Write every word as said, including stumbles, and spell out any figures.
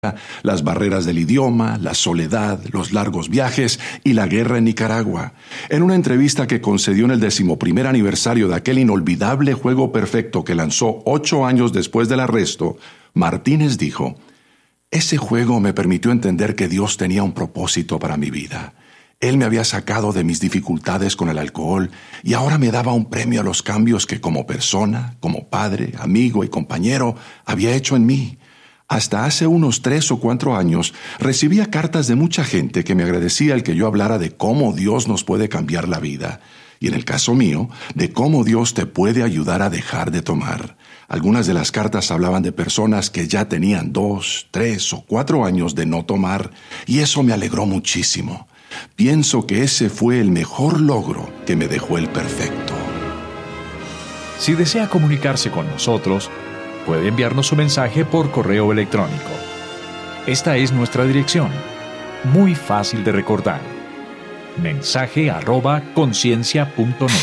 las barreras del idioma, la soledad, los largos viajes y la guerra en Nicaragua. En una entrevista que concedió en el decimoprimer aniversario de aquel inolvidable juego perfecto que lanzó ocho años después del arresto, Martínez dijo: «Ese juego me permitió entender que Dios tenía un propósito para mi vida. Él me había sacado de mis dificultades con el alcohol y ahora me daba un premio a los cambios que como persona, como padre, amigo y compañero había hecho en mí». Hasta hace unos tres o cuatro años recibía cartas de mucha gente que me agradecía el que yo hablara de cómo Dios nos puede cambiar la vida. Y en el caso mío, de cómo Dios te puede ayudar a dejar de tomar. Algunas de las cartas hablaban de personas que ya tenían dos, tres o cuatro años de no tomar, y eso me alegró muchísimo. Pienso que ese fue el mejor logro que me dejó el perfecto. Si desea comunicarse con nosotros, puede enviarnos su mensaje por correo electrónico. Esta es nuestra dirección, muy fácil de recordar: mensaje arroba conciencia punto net.